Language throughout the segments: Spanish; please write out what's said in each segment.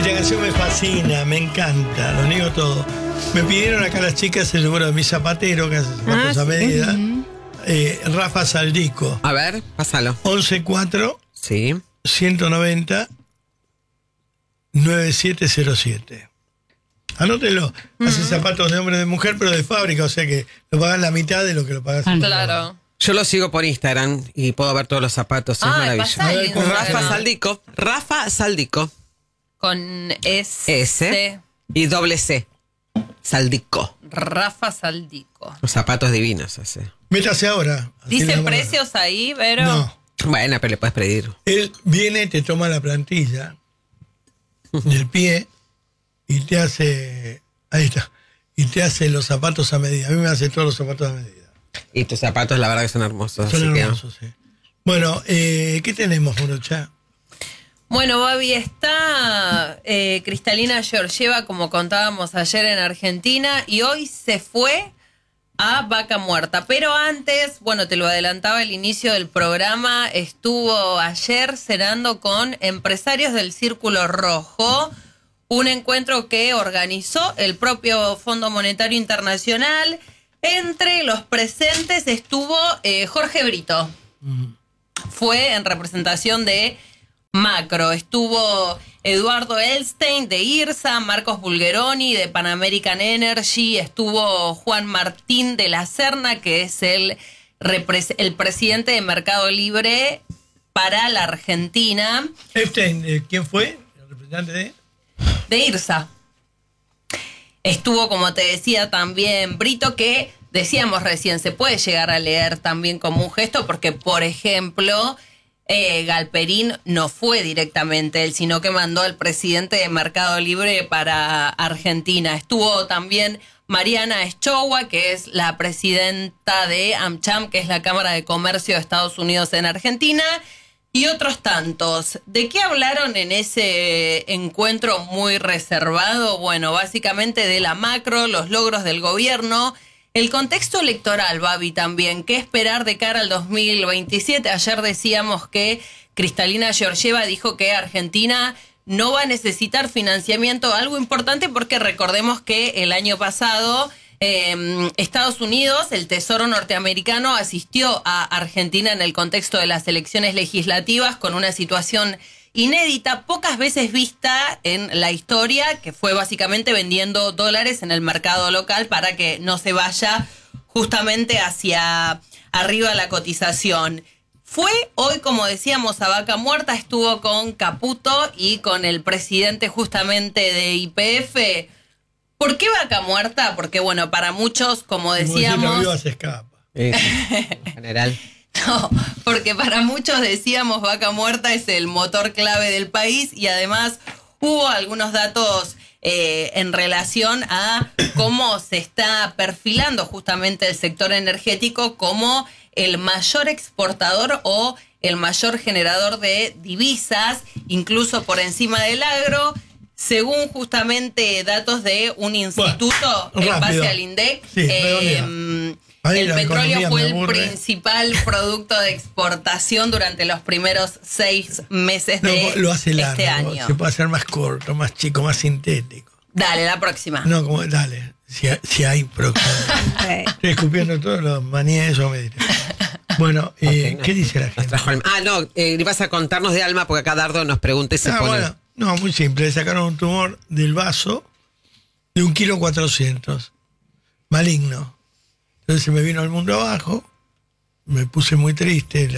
Esta canción me fascina, me encanta, lo niego todo. Me pidieron acá las chicas el número de mi zapatero, que hace zapatos a medida. Rafa Saldico. A ver, pásalo. 114 Sí. 190 9707. Anótelo. Hace zapatos de hombre y de mujer, pero de fábrica, o sea que lo pagan la mitad de lo que lo pagas. Claro. Yo lo sigo por Instagram y puedo ver todos los zapatos. Es maravilloso. pasá el Instagram. Rafa Saldico. Rafa Saldico. Con S. S. Y doble C. Saldico. Rafa Saldico. Los zapatos divinos hace. Métase ahora. Así ¿Dice le vamos a- precios ahí, pero? No. Bueno, pero le puedes pedir. Él viene, te toma la plantilla del pie y te hace. Ahí está. Y te hace los zapatos a medida. A mí me hace todos los zapatos a medida. Y tus zapatos, la verdad, que son hermosos. Son así que- hermosos, sí. Bueno, ¿qué tenemos, Morocha? Bueno, Babi, está Cristalina Georgieva, como contábamos ayer, en Argentina, y hoy se fue a Vaca Muerta. Pero antes, bueno, te lo adelantaba al inicio del programa, estuvo ayer cenando con empresarios del Círculo Rojo, un encuentro que organizó el propio Fondo Monetario Internacional. Entre los presentes estuvo Jorge Brito. Fue en representación de Macro. Estuvo Eduardo Elstein de IRSA, Marcos Bulgeroni de Pan American Energy, estuvo Juan Martín de la Serna, que es el presidente de Mercado Libre para la Argentina. Elstein, ¿quién fue? ¿El representante de? De IRSA. Estuvo, como te decía, también Brito, que decíamos recién, se puede llegar a leer también como un gesto, porque, por ejemplo, Galperín no fue directamente él, sino que mandó al presidente de Mercado Libre para Argentina. Estuvo también Mariana Eschowa, que es la presidenta de AmCham, que es la Cámara de Comercio de Estados Unidos en Argentina, y otros tantos. ¿De qué hablaron en ese encuentro muy reservado? Bueno, básicamente de la macro, los logros del gobierno, el contexto electoral, Babi, también. ¿Qué esperar de cara al 2027? Ayer decíamos que Cristalina Georgieva dijo que Argentina no va a necesitar financiamiento, algo importante porque recordemos que el año pasado Estados Unidos, el Tesoro norteamericano, asistió a Argentina en el contexto de las elecciones legislativas con una situación inédita, pocas veces vista en la historia, que fue básicamente vendiendo dólares en el mercado local para que no se vaya justamente hacia arriba la cotización. Fue hoy, como decíamos, a Vaca Muerta, estuvo con Caputo y con el presidente justamente de YPF. ¿Por qué Vaca Muerta? Porque, bueno, para muchos, como decíamos... Viva se escapa. En general. No, porque para muchos decíamos Vaca Muerta es el motor clave del país y además hubo algunos datos en relación a cómo se está perfilando justamente el sector energético como el mayor exportador o el mayor generador de divisas, incluso por encima del agro, según justamente datos de un instituto en rápido. base al INDEC. Sí, Ahí El la petróleo economía fue me el aburre. principal producto de exportación durante los primeros 6 meses No, de lo hace largo, este año. se puede hacer más corto, más chico, más sintético. Dale, la próxima. No, como, dale, si hay próximo. Estoy escupiendo todos los maníes, eso me diré. Bueno, ¿qué dice la Nos gente? trajo Alma. No, vas a contarnos de Alma porque acá Dardo nos pregunta y se pone... Bueno, no, muy simple. Le sacaron un tumor del vaso de 1,4 kg, maligno. Entonces se me vino al mundo abajo, me puse muy triste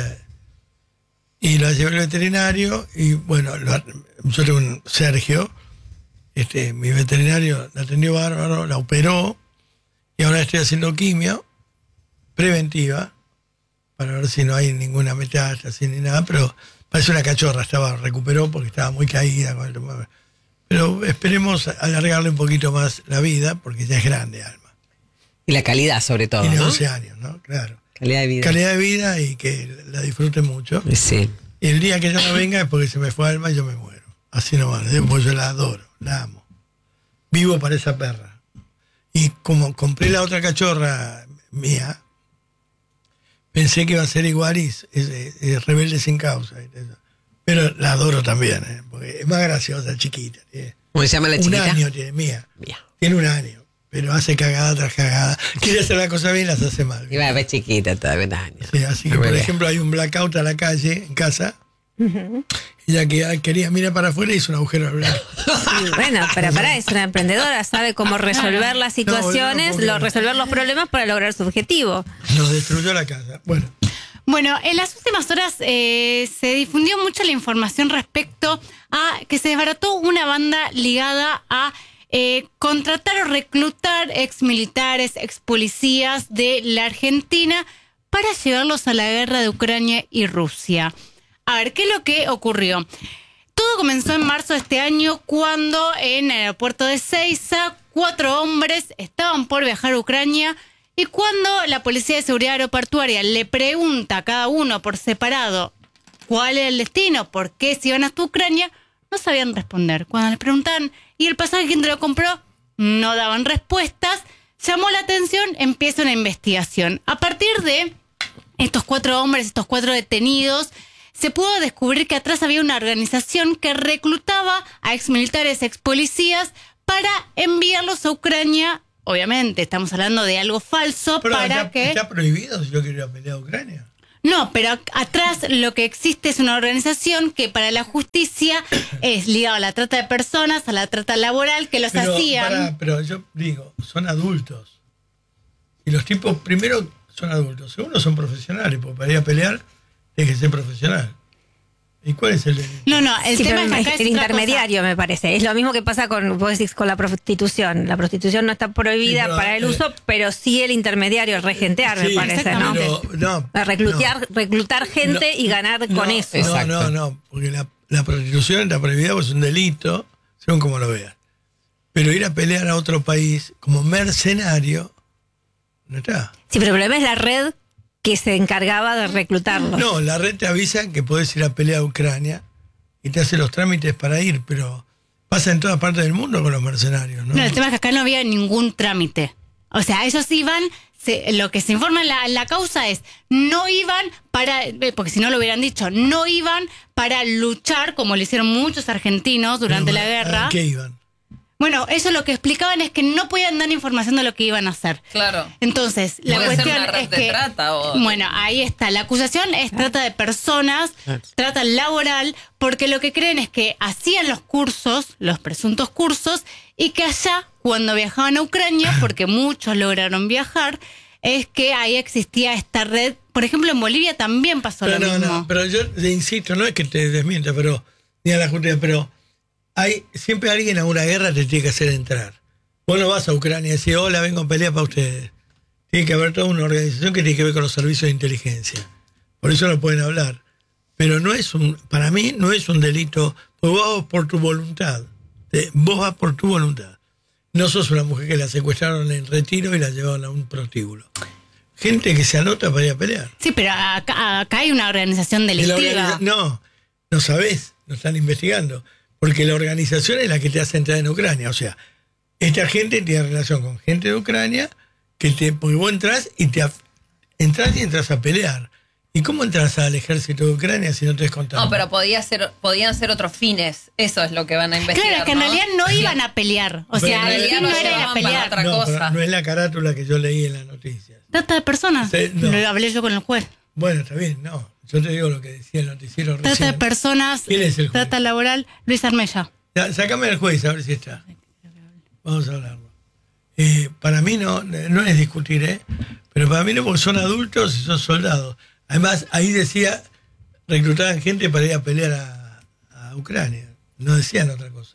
y la llevé al veterinario y bueno, yo tengo un Sergio, mi veterinario la atendió bárbaro, la operó y ahora estoy haciendo quimio preventiva para ver si no hay ninguna metástasis ni nada, pero parece una cachorra, recuperó porque estaba muy caída con el tumor. Pero esperemos alargarle un poquito más la vida porque ya es grande, Alma. Y la calidad, sobre todo, Tiene ¿no? 11 años, ¿no? Claro. Calidad de vida. Calidad de vida y que la disfrute mucho. Sí. Y el día que yo no venga es porque se me fue Alma y yo me muero. Así nomás, pues yo la adoro, la amo. Vivo para esa perra. Y como compré la otra cachorra mía, pensé que iba a ser igual y es rebelde sin causa. Pero la adoro también, porque es más graciosa, chiquita. ¿Cómo se llama la Un chiquita? año tiene, Mía. Mía. Tiene un año, pero hace cagada tras cagada. Quiere hacer la cosa bien, las hace mal. Iba a ver chiquita todavía, un año. Sí, así que, Muy por bien. ejemplo, hay un blackout a la calle, en casa. Ella que quería mirar para afuera y hizo un agujero al blackout. Y bueno, pero para es una emprendedora, sabe cómo resolver las situaciones, resolver los problemas para lograr su objetivo. Nos destruyó la casa. Bueno, en las últimas horas se difundió mucho la información respecto a que se desbarató una banda ligada a contratar o reclutar ex militares, ex policías de la Argentina para llevarlos a la guerra de Ucrania y Rusia. A ver, ¿qué es lo que ocurrió? Todo comenzó en marzo de este año cuando en el aeropuerto de Ezeiza 4 hombres estaban por viajar a Ucrania y cuando la Policía de Seguridad Aeroportuaria le pregunta a cada uno por separado cuál era el destino, por qué se iban hasta Ucrania, no sabían responder. Cuando les preguntaban, ¿y el pasaje quién te lo compró? No daban respuestas. Llamó la atención, empieza una investigación. A partir de estos 4 hombres, estos 4 detenidos, se pudo descubrir que atrás había una organización que reclutaba a exmilitares, expolicías para enviarlos a Ucrania. Obviamente, estamos hablando de algo falso. Pero para que... ¿Está prohibido si yo quiero ir a pelear a Ucrania? No, pero atrás lo que existe es una organización que para la justicia es ligada a la trata de personas, a la trata laboral, que los hacían... Pero yo digo, son adultos. Y los tipos, primero, son adultos. Segundo, son profesionales, porque para ir a pelear tienes que ser profesional. ¿Y cuál es el delito? No, el Sí, tema pero es que acá es el otra intermediario, me parece. Es lo mismo que pasa con, vos decís, con la prostitución. La prostitución no está prohibida Sí, pero, para el uso, pero sí el intermediario, el regentear, me Sí, parece, ¿no? pero, Reclutar gente y ganar con eso. Exacto. No, porque la prostitución está prohibida, pues es un delito, según como lo veas. Pero ir a pelear a otro país como mercenario, no está. Sí, pero el problema es la red que se encargaba de reclutarlos. No, la red te avisa que podés ir a pelear a Ucrania y te hace los trámites para ir, pero pasa en todas partes del mundo con los mercenarios, ¿no? No, el tema es que acá no había ningún trámite. O sea, ellos iban, lo que se informa en la causa es, no iban para, porque si no lo hubieran dicho, no iban para luchar, como lo hicieron muchos argentinos durante la guerra. ¿A qué iban? Bueno, eso lo que explicaban es que no podían dar información de lo que iban a hacer. Claro. Entonces, la Puede ser cuestión una red es de que... trata o... Bueno, ahí está. La acusación es trata de personas, trata laboral, porque lo que creen es que hacían los cursos, los presuntos cursos, y que allá, cuando viajaban a Ucrania, porque muchos lograron viajar, es que ahí existía esta red. Por ejemplo, en Bolivia también pasó lo mismo. No, pero yo te insisto, no es que te desmienta, pero ni a la justicia, pero siempre alguien a una guerra te tiene que hacer entrar. Vos no vas a Ucrania y decís, hola, vengo a pelear para ustedes. Tiene que haber toda una organización que tiene que ver con los servicios de inteligencia. Por eso no pueden hablar. Pero para mí no es un delito, porque vos vas por tu voluntad. Vos vas por tu voluntad. No sos una mujer que la secuestraron en retiro y la llevaron a un prostíbulo. Gente que se anota para ir a pelear. Sí, pero acá hay una organización delictiva. No sabés, no están investigando. Porque la organización es la que te hace entrar en Ucrania. O sea, esta gente tiene relación con gente de Ucrania, porque vos entras y entras a pelear. ¿Y cómo entras al ejército de Ucrania si no te es contado? No, pero podían ser otros fines. Eso es lo que van a investigar. Claro, que en realidad no iban a pelear. O sea, Pero en el realidad fin no lo era ir a llevaban para pelear. otra no, cosa. pero no es la carátula que yo leí en las noticias. Trata de personas. Sí, no. Lo hablé yo con el juez. Bueno, está bien, no. Yo te digo lo que decía el noticiero recién. Trata de personas. ¿Quién es el juez? Trata laboral, Luis Armella. Ya, sácame al juez a ver si está. Vamos a hablarlo. Para mí no es discutir, pero para mí no, porque son adultos y son soldados. Además, ahí decía, reclutaban gente para ir a pelear a Ucrania. No decían otra cosa.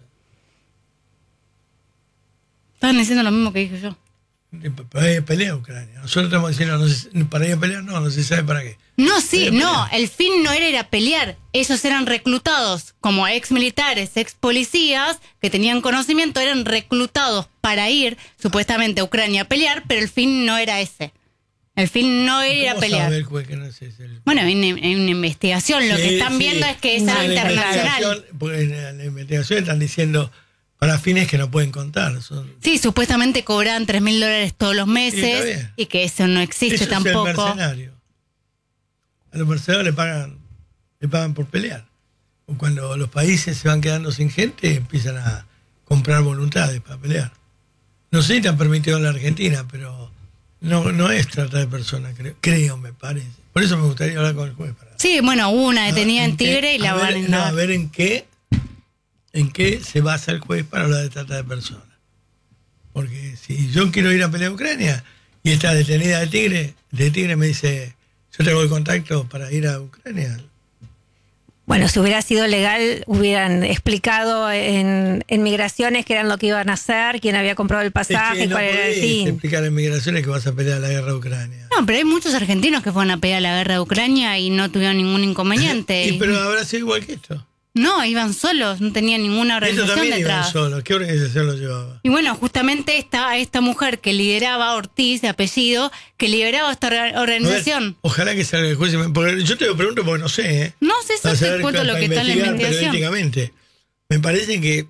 Estaban diciendo lo mismo que dije yo. Para ir a pelear a Ucrania. Nosotros estamos diciendo, para ir a pelear no se sabe para qué. No, sí, no. El fin no era ir a pelear. Ellos eran reclutados como ex militares, ex policías, que tenían conocimiento, eran reclutados para ir supuestamente a Ucrania a pelear, pero el fin no era ese. El fin no era ir a ¿Cómo pelear. sabe el juez que no es ese el... Bueno, hay una investigación. Lo que están viendo es que es En la internacional. En la investigación están diciendo para fines que no pueden contar. Sí, supuestamente cobran $3.000 todos los Sí, está meses bien. y que eso no existe Eso tampoco. es el mercenario. A los mercenarios le pagan por pelear. O cuando los países se van quedando sin gente, empiezan a comprar voluntades para pelear. No sé si te han permitido en la Argentina, pero no es trata de personas, creo, me parece. Por eso me gustaría hablar con el juez. Sí, bueno, hubo una detenida en Tigre y la van a... a ver en qué se basa el juez para hablar de trata de personas. Porque si yo quiero ir a pelear a Ucrania y esta detenida de Tigre me dice, yo tengo el contacto para ir a Ucrania. Bueno, si hubiera sido legal, hubieran explicado en migraciones qué eran lo que iban a hacer, quién había comprado el pasaje, cuál era el fin. Explicar en migraciones que vas a pelear la guerra de Ucrania. No, pero hay muchos argentinos que fueron a pelear la guerra de Ucrania y no tuvieron ningún inconveniente. Pero habrá sido igual que esto. No, iban solos, no tenían ninguna organización Esto también detrás. iban solos. ¿Qué organización los llevaba? Y bueno, justamente esta mujer que lideraba, Ortiz, de apellido, que lideraba esta organización. Ver, ojalá que salga el juez. Porque yo te lo pregunto porque no sé, ¿eh? No sé, eso te cuento lo que está en la investigación. Periodísticamente. Me parece que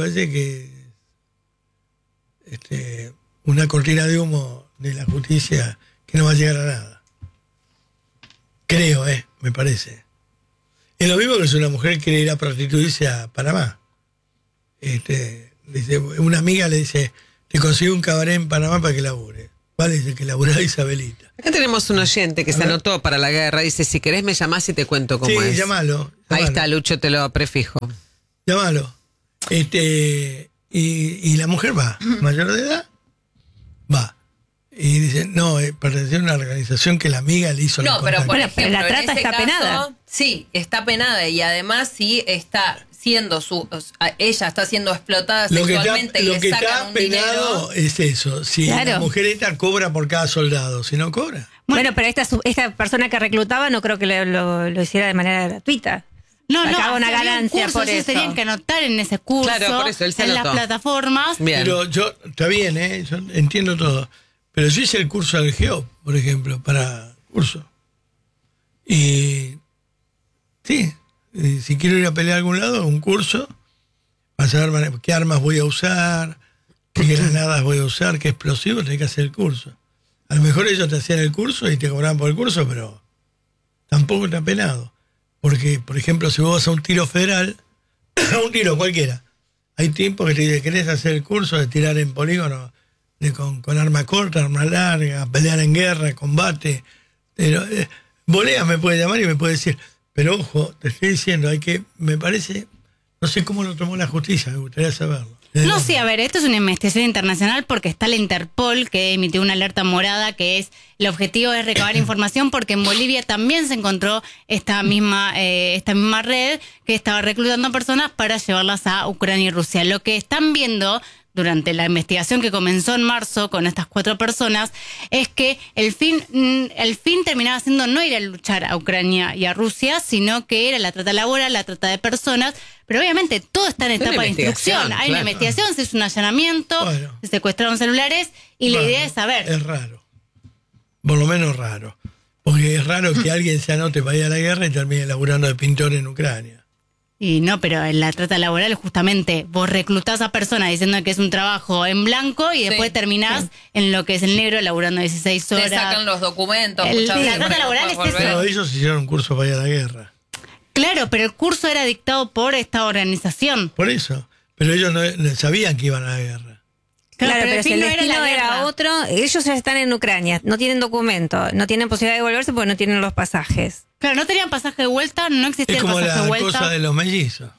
una cortina de humo de la justicia que no va a llegar a nada. Creo, me parece. Es lo mismo que si una mujer quiere ir a prostituirse a Panamá. Dice, una amiga le dice, te consigo un cabaret en Panamá para que labure. Vale, dice que laburá Isabelita. Acá tenemos un oyente que se anotó para la guerra. Dice, si querés me llamás y te cuento cómo es. Sí, llámalo. Ahí está, Lucho, te lo prefijo. Llámalo. Y la mujer va, mayor de edad, va. Y dice, no, pertenece a una organización que la amiga le hizo. No, pero por ejemplo, la trata en ese está caso, penada. Sí, está penada y además sí está siendo ella está siendo explotada sexualmente y lo le que sacan está un penado dinero. es eso. Si Claro. la mujer esta cobra por cada soldado, si no cobra. Bueno, pero esta persona que reclutaba no creo que lo hiciera de manera gratuita. No, Sacaba una había un ganancia curso, por ellos eso. tenían que anotar en ese curso, Claro, por eso, él se en las anotó. plataformas. Bien. Pero está bien, yo entiendo todo. Pero yo hice el curso del GEO, por ejemplo, para curso. Y sí, si quiero ir a pelear a algún lado, un curso, para saber qué armas voy a usar, qué granadas voy a usar, qué explosivos, tenés que hacer el curso. A lo mejor ellos te hacían el curso y te cobraban por el curso, pero tampoco está penado. Porque, por ejemplo, si vos vas a un tiro federal, a un tiro cualquiera, hay tiempos que te dicen, ¿querés hacer el curso de tirar en polígono con arma corta, arma larga, pelear en guerra, combate? Pero, Bolea me puede llamar y me puede decir, pero ojo, te estoy diciendo, me parece, no sé cómo lo tomó la justicia, me gustaría saberlo. No, sí, a ver, esto es una investigación internacional porque está la Interpol que emitió una alerta morada que es, el objetivo es recabar información porque en Bolivia también se encontró esta misma red que estaba reclutando personas para llevarlas a Ucrania y Rusia. Lo que están viendo durante la investigación que comenzó en marzo con estas 4 personas es que el fin terminaba siendo no ir a luchar a Ucrania y a Rusia, sino que era la trata laboral, la trata de personas. Pero obviamente todo está en etapa de instrucción. Hay una investigación, se hizo un allanamiento, se secuestraron celulares y la idea es saber. Es raro. Por lo menos raro. Porque es raro que alguien se anote para ir a la guerra y termine laburando de pintor en Ucrania. Y no, pero en la trata laboral justamente vos reclutás a personas diciendo que es un trabajo en blanco y después terminás en lo que es el negro laburando 16 horas. Le sacan los documentos. La trata laboral es eso. Pero ellos hicieron un curso para ir a la guerra. Claro, pero el curso era dictado por esta organización. Por eso. Pero ellos no sabían que iban a la guerra. Claro, pero el si fin el no era destino la era guerra. otro, ellos ya están en Ucrania, no tienen documento, no tienen posibilidad de volverse porque no tienen los pasajes. Claro, no tenían pasaje de vuelta, no existía Es el como pasaje la de vuelta. cosa de los mellizos.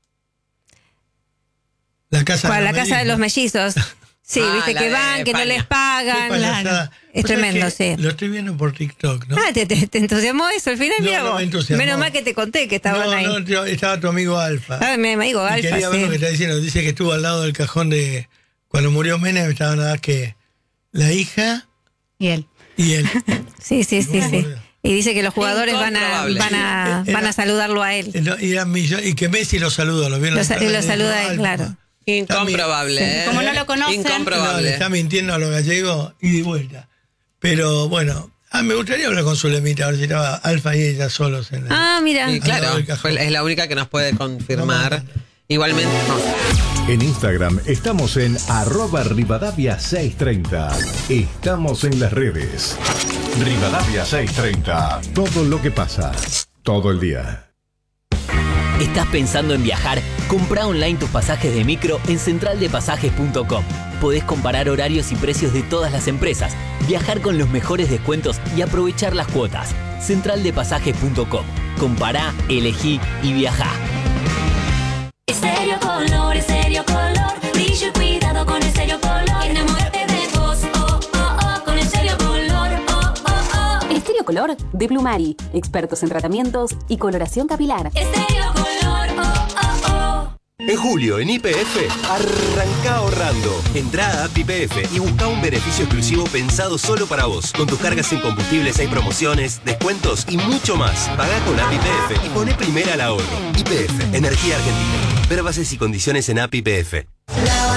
La casa De los mellizos. Sí, viste la que de van, que no España. les pagan. Payasada. Es Vos sabés tremendo, que sí. Lo estoy viendo por TikTok, ¿no? Ah, te entusiasmó eso al final, No, mira no vos. me entusiasmó. Menos mal que te conté que estaban ahí. No, estaba tu amigo Alfa. Ah, me digo, Y Alfa, quería ver lo que sí. está diciendo. Dice que estuvo al lado del cajón de... Cuando murió Menem estaba nada más que la hija Y él. y él. Sí. boludo. Y dice que los jugadores van Incomprobable. a saludarlo a él. Y que Messi lo saluda, lo vieron. Lo saluda a él, claro. Incomprobable, ¿eh? Como no lo conocen. No, le Incomprobable. está mintiendo a los gallegos y de vuelta. Pero bueno, me gustaría hablar con Zulemita, a ver si estaba Alfa y ella solos en el... Ah, mira. Y Al lado claro, del cajón. es la única que nos puede confirmar. Igualmente, no. En Instagram estamos en @Rivadavia630. Estamos en las redes. Rivadavia630. Todo lo que pasa, todo el día. ¿Estás pensando en viajar? Comprá online tus pasajes de micro en centraldepasajes.com. Podés comparar horarios y precios de todas las empresas, viajar con los mejores descuentos y aprovechar las cuotas. Centraldepasajes.com. Compará, elegí y viajá. Estéreo Color, brillo y cuidado con Estéreo Color. Enamórate de vos, oh, oh, oh, con Estéreo Color, oh, oh, oh. Estéreo Color de Plumari, expertos en tratamientos y coloración capilar. Estéreo Color, oh, oh, oh. En julio, en YPF, arranca ahorrando. Entrá a App YPF y busca un beneficio exclusivo pensado solo para vos. Con tus cargas en combustibles hay promociones, descuentos y mucho más. Pagá con App YPF y poné primera al ahorro. YPF, Energía Argentina. Ver bases y condiciones en App YPF.